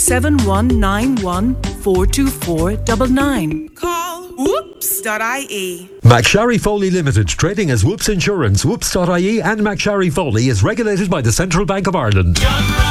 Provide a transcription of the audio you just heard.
7191 424 99. Call whoops.ie. McSharry Foley Limited, trading as Whoops Insurance. Whoops.ie and McSharry Foley is regulated by the Central Bank of Ireland.